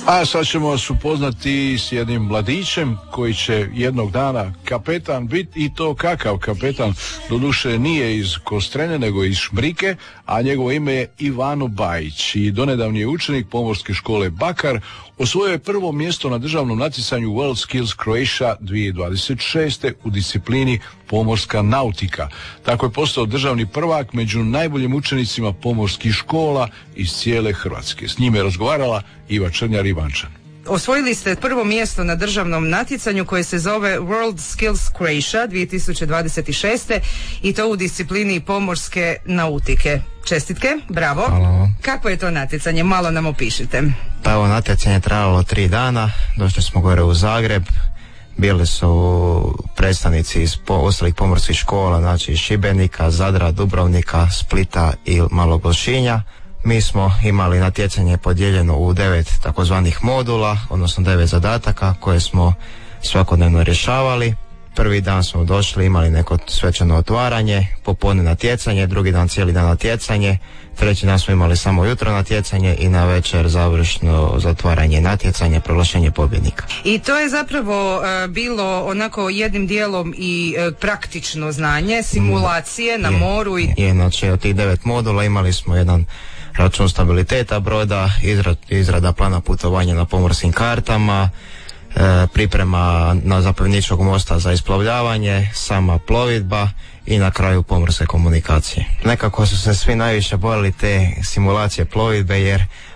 A sad ćemo vas upoznati s jednim mladićem koji će jednog dana kapetan biti, i to kakav kapetan, doduše nije iz Kostrene nego iz Šmrike, a njegovo ime je Ivano Bajić i donedavni je učenik pomorske škole Bakar. Osvojio je prvo mjesto na državnom natjecanju World Skills Croatia 2026. u disciplini pomorska nautika. Tako je postao državni prvak među najboljim učenicima pomorskih škola iz cijele Hrvatske. S njime je razgovarala Iva Črnjar-Ivančan. Osvojili ste prvo mjesto na državnom natjecanju koje se zove World Skills Croatia 2026. i to u disciplini pomorske nautike. Čestitke, bravo. Hvala. Kakvo je to natjecanje? Malo nam opišite. Pa ovo natjecanje je trajalo 3 dana. Došli smo gore u Zagreb. Bili su predstavnici iz ostalih pomorskih škola, znači iz Šibenika, Zadra, Dubrovnika, Splita i Malog Lošinja. Mi smo imali natjecanje podijeljeno u 9 takozvanih modula, odnosno 9 zadataka koje smo svakodnevno rješavali. Prvi dan smo došli, imali neko svečano otvaranje, popodne natjecanje, drugi dan cijeli dan natjecanje, treći dan smo imali samo jutro natjecanje i na večer završno zatvaranje natjecanja, proglašenje pobjednika. I to je zapravo bilo onako jednim dijelom i praktično znanje, simulacije na moru. Znači od tih 9 modula imali smo jedan račun stabiliteta broda, izrada plana putovanja na pomorskim kartama, priprema na zapovjedničkog mosta za isplovljavanje, sama plovidba i na kraju pomorske komunikacije. Nekako su se svi najviše bojali te simulacije plovidbe jer